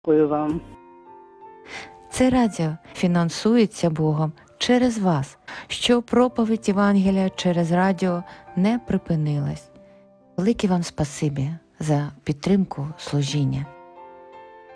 Дякую вам. Це радіо фінансується Богом через вас, щоб проповідь Євангелія через радіо не припинилась. Велике вам спасибі за підтримку служіння.